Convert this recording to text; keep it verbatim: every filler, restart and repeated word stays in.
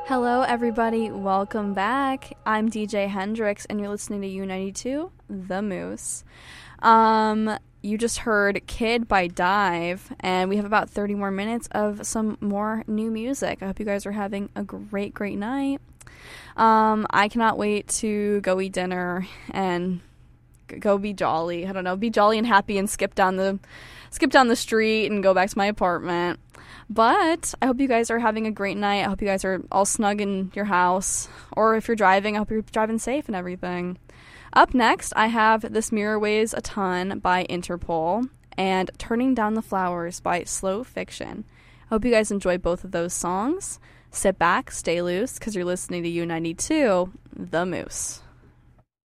Hello, everybody. Welcome back. I'm D J Hendrix, and you're listening to U ninety-two, The Moose. Um, you just heard Kid by Dive, and we have about thirty more minutes of some more new music. I hope you guys are having a great, great night. Um, I cannot wait to go eat dinner and go be jolly. I don't know, be jolly and happy and skip down the skip down the street and go back to my apartment. But I hope you guys are having a great night. I hope you guys are all snug in your house. Or if you're driving, I hope you're driving safe and everything. Up next, I have This Mirror Weighs a Ton by Interpol and Turning Down the Flowers by Slow Fiction. I hope you guys enjoy both of those songs. Sit back, stay loose, because you're listening to U ninety-two, The Moose.